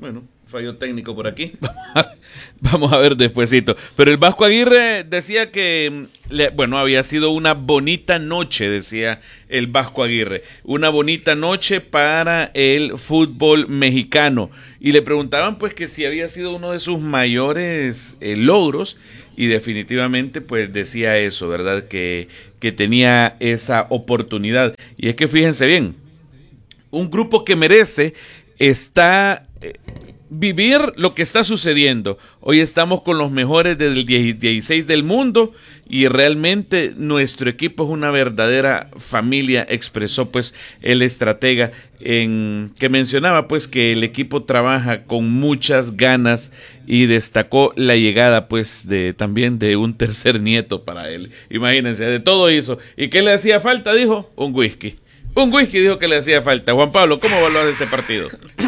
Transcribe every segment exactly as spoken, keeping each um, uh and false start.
Bueno, fallo técnico por aquí. Vamos a ver despuesito. Pero el Vasco Aguirre decía que, bueno, había sido una bonita noche, decía el Vasco Aguirre. Una bonita noche para el fútbol mexicano. Y le preguntaban pues que si había sido uno de sus mayores eh, logros. Y definitivamente pues decía eso, ¿verdad? Que, que tenía esa oportunidad. Y es que fíjense bien, un grupo que merece está... Eh, vivir lo que está sucediendo. Hoy estamos con los mejores del dieciséis del mundo y realmente nuestro equipo es una verdadera familia, expresó pues el estratega en que mencionaba pues que el equipo trabaja con muchas ganas y destacó la llegada pues de también de un tercer nieto para él. Imagínense, de todo hizo. ¿Y qué le hacía falta? Dijo, un whisky. Un whisky dijo que le hacía falta. Juan Pablo, ¿cómo evaluas este partido?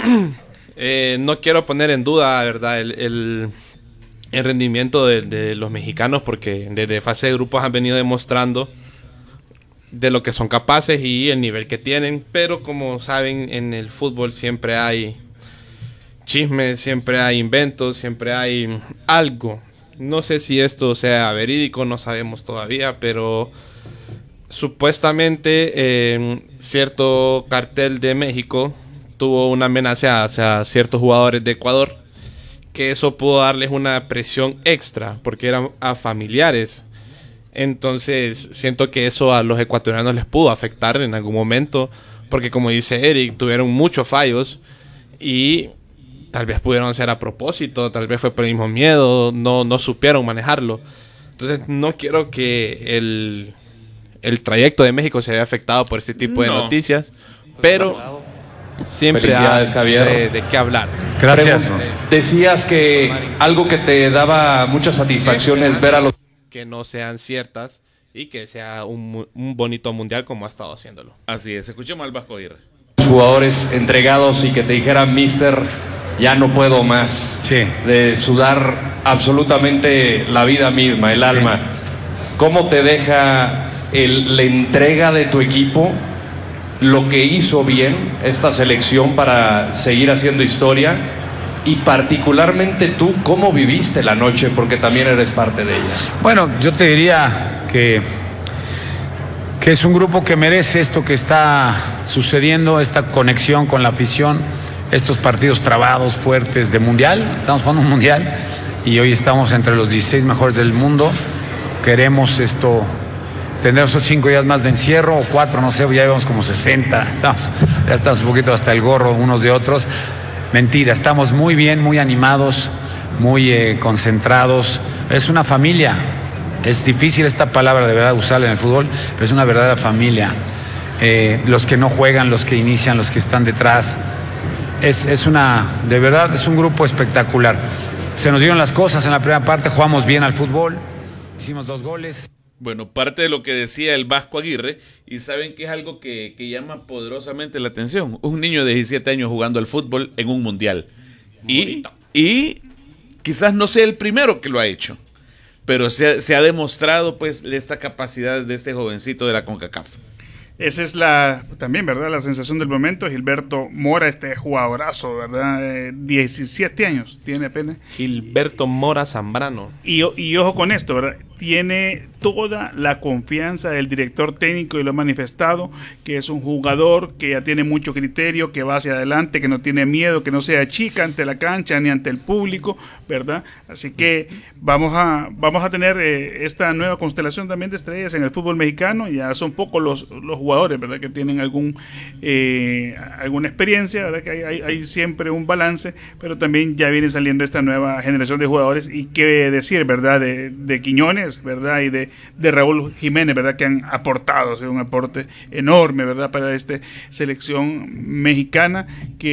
Eh, no quiero poner en duda, ¿verdad?, el, el, el rendimiento de, de los mexicanos, porque desde fase de grupos han venido demostrando de lo que son capaces y el nivel que tienen, pero como saben, en el fútbol siempre hay chismes, siempre hay inventos, siempre hay algo. No sé si esto sea verídico, no sabemos todavía, pero supuestamente eh, cierto cartel de México tuvo una amenaza hacia ciertos jugadores de Ecuador, que eso pudo darles una presión extra, porque eran a familiares. Entonces, siento que eso a los ecuatorianos les pudo afectar en algún momento, porque como dice Eric, tuvieron muchos fallos y tal vez pudieron ser a propósito, tal vez fue por el mismo miedo, no, no supieron manejarlo. Entonces, no quiero que el, el trayecto de México se vea afectado por este tipo de no. noticias, pero... siempre hay Javier. De, de qué hablar. Gracias. Decías que algo que te daba muchas satisfacciones ver a los... que no sean ciertas y que sea un, un bonito mundial como ha estado haciéndolo. Así es, escuchemos al Vasco Aguirre. Jugadores entregados y que te dijeran, mister, ya no puedo más. Sí. De sudar absolutamente la vida misma, el sí. alma. ¿Cómo te deja el, la entrega de tu equipo? Lo que hizo bien esta selección para seguir haciendo historia y particularmente tú, ¿cómo viviste la noche? Porque también eres parte de ella. Bueno, yo te diría que, que es un grupo que merece esto que está sucediendo, esta conexión con la afición, estos partidos trabados, fuertes de mundial. Estamos jugando un mundial y hoy estamos entre los dieciséis mejores del mundo. Queremos esto... tener esos cinco días más de encierro, o cuatro, no sé, ya llevamos como sesenta, estamos, ya estamos un poquito hasta el gorro unos de otros. Mentira, estamos muy bien, muy animados, muy eh, concentrados. Es una familia, es difícil esta palabra de verdad usarla en el fútbol, pero es una verdadera familia. Eh, los que no juegan, los que inician, los que están detrás. Es, es una, de verdad, es un grupo espectacular. Se nos dieron las cosas en la primera parte, jugamos bien al fútbol, hicimos dos goles. Bueno, parte de lo que decía el Vasco Aguirre, y saben que es algo que, que llama poderosamente la atención. Un niño de diecisiete años jugando al fútbol en un mundial. Y, y quizás no sea el primero que lo ha hecho, pero se ha, se ha demostrado pues esta capacidad de este jovencito de la CONCACAF. Esa es la, también, ¿verdad?, la sensación del momento. Gilberto Mora, este jugadorazo, ¿verdad? Eh, diecisiete años tiene apenas. Gilberto Mora Zambrano. Y, y ojo con esto, ¿verdad? Tiene toda la confianza del director técnico y lo ha manifestado, que es un jugador que ya tiene mucho criterio, que va hacia adelante, que no tiene miedo, que no se achica ante la cancha ni ante el público, ¿verdad? Así que vamos a, vamos a tener eh, esta nueva constelación también de estrellas en el fútbol mexicano. Ya son pocos los, los jugadores, ¿verdad?, que tienen algún eh, alguna experiencia, ¿verdad?, que hay, hay, hay siempre un balance, pero también ya viene saliendo esta nueva generación de jugadores. Y qué decir, ¿verdad?, de, de Quiñones, ¿verdad?, y de, de Raúl Jiménez, ¿verdad?, que han aportado, o sea, un aporte enorme, ¿verdad?, para esta selección mexicana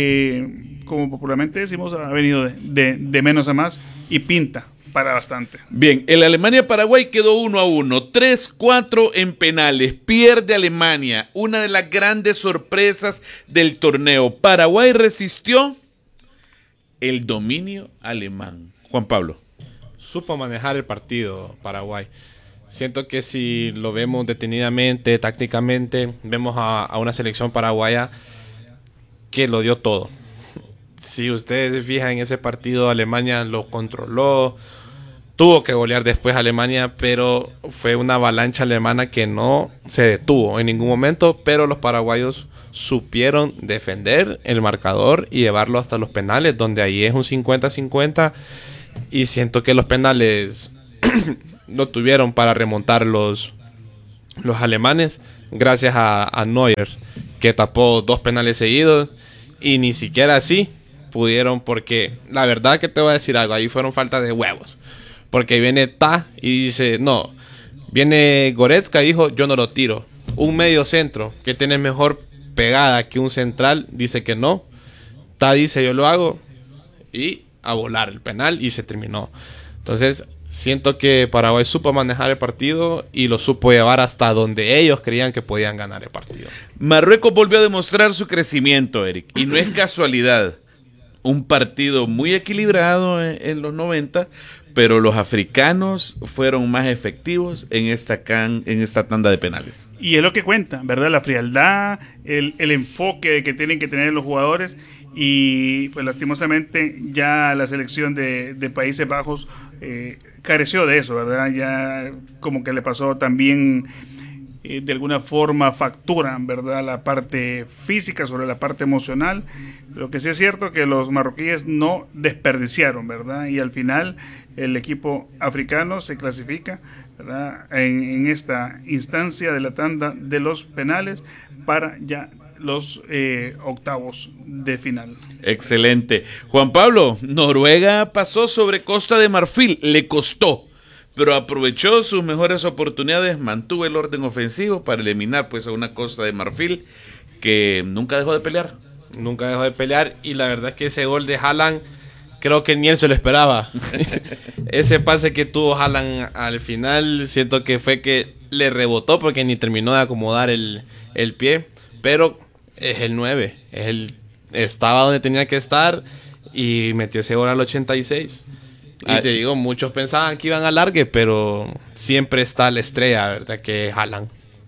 que, como popularmente decimos, ha venido de, de, de menos a más y pinta para bastante. Bien, el Alemania-Paraguay quedó uno a uno, tres cuatro en penales, pierde Alemania, una de las grandes sorpresas del torneo. Paraguay resistió el dominio alemán. Juan Pablo. Supo manejar el partido Paraguay. Siento que si lo vemos detenidamente, tácticamente, vemos a, a una selección paraguaya que lo dio todo. Si ustedes se fijan en ese partido, Alemania lo controló, tuvo que golear después a Alemania, pero fue una avalancha alemana que no se detuvo en ningún momento, pero los paraguayos supieron defender el marcador y llevarlo hasta los penales, donde ahí es un cincuenta cincuenta, y siento que los penales no tuvieron para remontar los, los alemanes, gracias a, a Neuer, que tapó dos penales seguidos, y ni siquiera así pudieron, porque la verdad que te voy a decir algo, ahí fueron falta de huevos, porque viene Ta y dice, no, viene Goretzka y dijo, yo no lo tiro. Un medio centro que tiene mejor pegada que un central dice que no. Ta dice, yo lo hago, y a volar el penal, y se terminó. Entonces siento que Paraguay supo manejar el partido y lo supo llevar hasta donde ellos creían que podían ganar el partido. Marruecos volvió a demostrar su crecimiento, Eric, y no es casualidad. Un partido muy equilibrado en, en los noventa, pero los africanos fueron más efectivos en esta can, en esta tanda de penales. Y es lo que cuenta, ¿verdad? La frialdad, el, el enfoque que tienen que tener los jugadores, y pues lastimosamente ya la selección de, de Países Bajos eh, careció de eso, ¿verdad? Ya como que le pasó también eh, de alguna forma facturan, ¿verdad? La parte física sobre la parte emocional. Lo que sí es cierto que los marroquíes no desperdiciaron, ¿verdad? Y al final el equipo africano se clasifica, ¿verdad? En, en esta instancia de la tanda de los penales para ya los eh, octavos de final. Excelente. Juan Pablo, Noruega pasó sobre Costa de Marfil, le costó, pero aprovechó sus mejores oportunidades, mantuvo el orden ofensivo para eliminar pues a una Costa de Marfil que nunca dejó de pelear. Nunca dejó de pelear, y la verdad es que ese gol de Haaland creo que ni él se lo esperaba. Ese pase que tuvo Haaland al final, siento que fue que le rebotó porque ni terminó de acomodar el, el pie, pero es el nueve, es el, estaba donde tenía que estar y metió ese gol al ochenta y seis. Y Ay. te digo, muchos pensaban que iban a largue, pero siempre está la estrella, ¿verdad? Que es Haaland.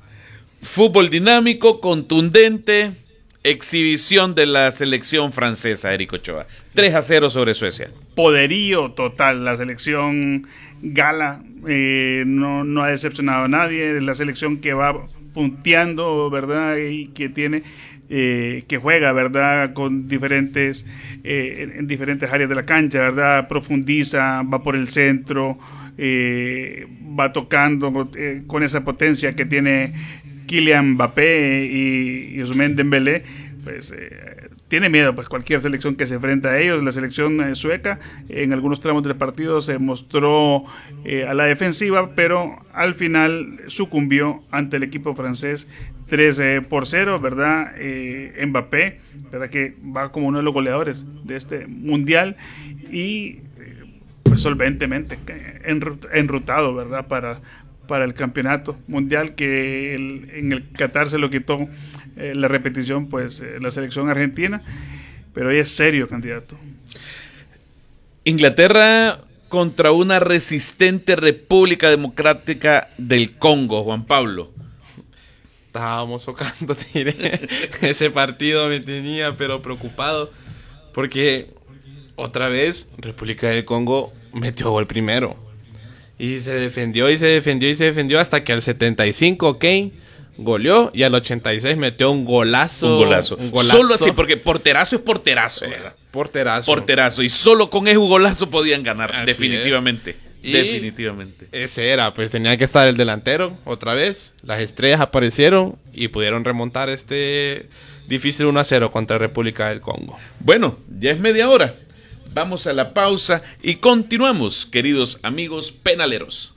Fútbol dinámico, contundente, exhibición de la selección francesa, Eric Ochoa. tres a cero sobre Suecia. Poderío total, la selección gala, eh, no, no ha decepcionado a nadie, la selección que va punteando, ¿verdad? Y que tiene, eh, que juega, ¿verdad? Con diferentes, eh, en diferentes áreas de la cancha, ¿verdad? Profundiza, va por el centro, eh, va tocando eh, con esa potencia que tiene Kylian Mbappé y, y Ousmane Dembélé, pues eh, tiene miedo pues cualquier selección que se enfrenta a ellos. La selección eh, sueca en algunos tramos del partido se mostró eh, a la defensiva, pero al final sucumbió ante el equipo francés tres por cero, ¿verdad? Eh, Mbappé, ¿verdad? Que va como uno de los goleadores de este mundial y eh, pues solventemente enrutado, ¿verdad? Para para el campeonato mundial, que el, en el Qatar se lo quitó eh, la repetición, pues eh, la selección argentina, pero hoy es serio candidato. Inglaterra contra una resistente República Democrática del Congo, Juan Pablo. Estábamos socando, tiré. Ese partido me tenía pero preocupado, porque otra vez República del Congo metió gol primero. Y se defendió y se defendió y se defendió hasta que al setenta y cinco Kane goleó y al ochenta y seis metió un golazo. Un golazo. Un golazo. Solo así, porque porterazo es porterazo. ¿Verdad? Porterazo. Porterazo. Y solo con ese golazo podían ganar. Así definitivamente. Y definitivamente. Ese era, pues tenía que estar el delantero otra vez. Las estrellas aparecieron y pudieron remontar este difícil uno a cero contra República del Congo. Bueno, ya es media hora. Vamos a la pausa y continuamos, queridos amigos penaleros.